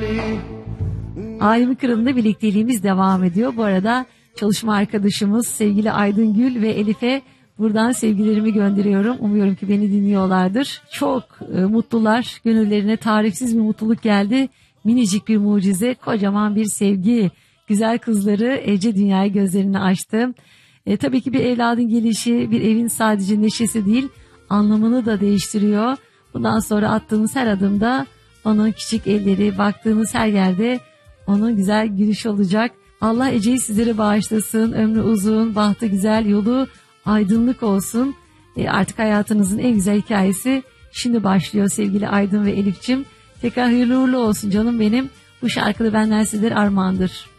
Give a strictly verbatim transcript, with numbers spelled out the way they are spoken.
Ailemi Kralı'nda birlikteliğimiz devam ediyor. Bu arada çalışma arkadaşımız sevgili Aydın Gül ve Elif'e buradan sevgilerimi gönderiyorum. Umuyorum ki beni dinliyorlardır. Çok e, mutlular. Gönüllerine tarifsiz bir mutluluk geldi. Minicik bir mucize, kocaman bir sevgi. Güzel kızları Ece dünyaya gözlerini açtı. E, tabii ki bir evladın gelişi bir evin sadece neşesi değil, anlamını da değiştiriyor. Bundan sonra attığınız her adımda onun küçük elleri, baktığınız her yerde onun güzel gülüşü olacak. Allah Ece'yi sizlere bağışlasın. Ömrü uzun, bahtı güzel, yolu aydınlık olsun. E artık hayatınızın en güzel hikayesi şimdi başlıyor sevgili Aydın ve Elif'ciğim. Tekrar hayırlı uğurlu olsun canım benim. Bu şarkı da benden sizlere armağandır.